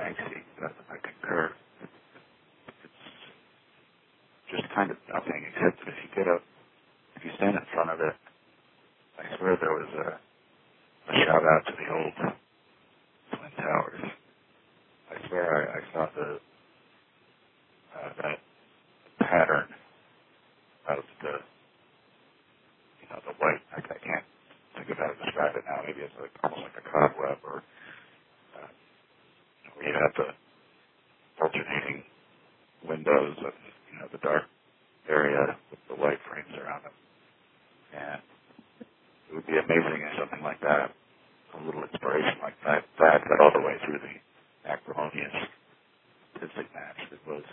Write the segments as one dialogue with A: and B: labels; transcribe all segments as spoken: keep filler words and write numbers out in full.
A: angsty. But I concur. It's just kind of nothing, except that if you get up, if you stand in front of it, I swear there was a, a shout out to the old Twin Towers. I swear I, I saw the uh, that pattern of the, you know, the white. I, I can't think of how to describe it now. Maybe it's like almost like a cobweb, or uh, where you have the alternating windows of, you know, the dark area with the white frames around them. And it would be amazing if something like that, a little inspiration like that, that got all the way through the acrimonious statistic match that was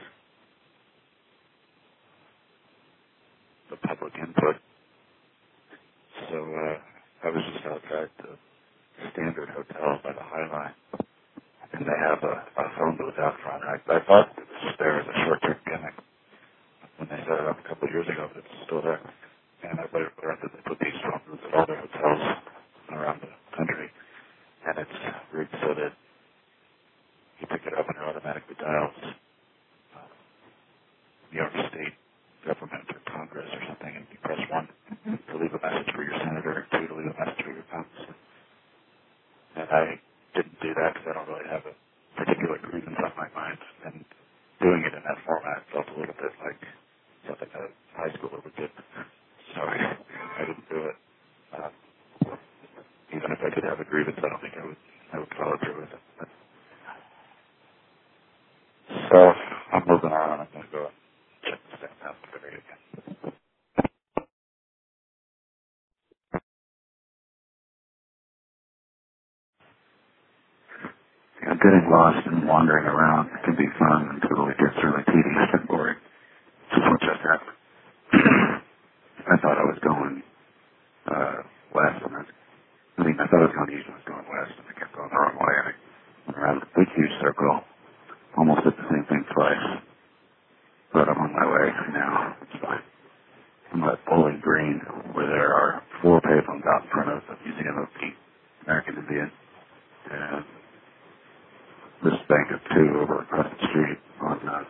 A: the public input. So uh, I was just outside the Standard Hotel by the High Line, and they have a, a phone booth out front. I, I thought it was just there as a short-term gimmick when they set it up a couple of years ago, but it's still there. And I later learned that they put these phone booths at all their hotels around the country, and it's rigged so that you pick it up and it automatically dials uh, New York State government or Congress or something, and you press one to leave a message for your senator, two to leave a message for your congressman. And I didn't do that because I don't really have a particular grievance on my mind, and doing it in that format felt a little bit like something a high schooler would do. So I, I didn't do it. Um, even if I could have a grievance, I don't think I would I would follow through with it. But, so I'm moving on. I'm going to go and check this down the area again. Yeah, getting lost and wandering around can be fun until it gets really tedious and boring. Which is what just happened. I thought I was going uh, west, and I, I mean, I thought I was going east, and I was going west, and I kept going the wrong way. And I went around a big, huge circle, almost did the same thing twice, but I'm on my way now. It's fine. I'm at Bowling Green, where there are four payphones out in front of the Museum of the American Indian, and this bank of two over across the street on, uh,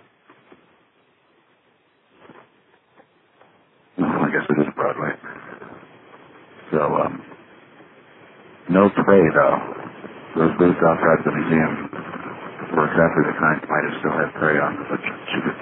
A: no, I guess it is Broadway. So, um, no prey, though. Those booths outside the museum were exactly the kind you might have still had prey on, but she could